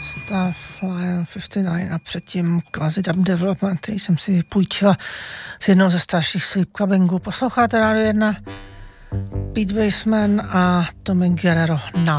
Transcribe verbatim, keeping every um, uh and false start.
Starflyer padesát devět a předtím Quasi Dub Development, který jsem si půjčila z jednoho ze starších sleep clubbingů. Posloucháte Rádio jedna, Pete Baseman a Tommy Guerrero na